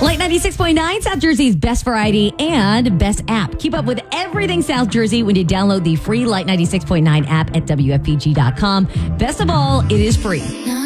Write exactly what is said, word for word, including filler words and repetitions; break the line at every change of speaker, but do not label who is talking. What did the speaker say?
Light ninety-six point nine, South Jersey's best variety and best app. Keep up with everything South Jersey when you download the free Light ninety-six point nine app at W F P G dot com. Best of all, it is free.